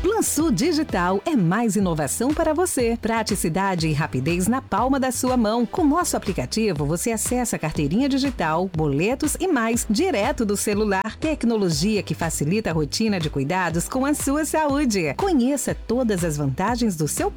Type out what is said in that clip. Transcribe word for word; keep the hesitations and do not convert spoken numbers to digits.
Plansul Digital é mais inovação para você. Praticidade e rapidez na palma da sua mão. Com nosso aplicativo, você acessa a carteirinha digital, boletos e mais, direto do celular. Tecnologia que facilita a rotina de cuidados com a sua saúde. Conheça todas as vantagens do seu